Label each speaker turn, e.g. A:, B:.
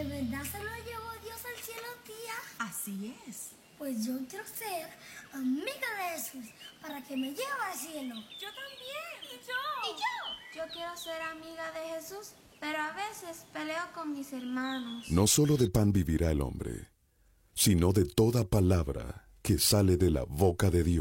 A: verdad se lo llevó Dios al cielo, tía?
B: Así es.
A: Pues yo quiero ser amiga de Jesús para que me lleve al cielo.
C: Yo también. Y yo.
D: Yo quiero ser amiga de Jesús, pero a veces peleo con mis hermanos.
E: No solo de pan vivirá el hombre, sino de toda palabra que sale de la boca de Dios.